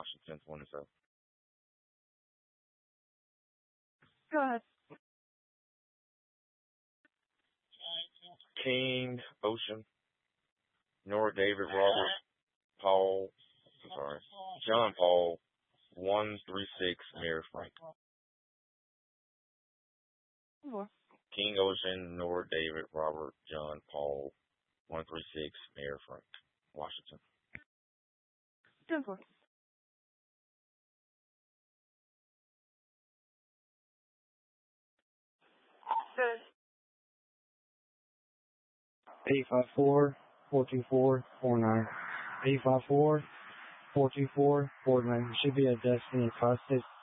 Washington 27. Go ahead. King Ocean, Nora David Robert Paul, John Paul, 136 Mary Frank. More. King Ocean, Nora David Robert John Paul, 136 Mary Frank, Washington. 10-4. Good. 854-424-49. 854-424-49. Should be a Destiny Costas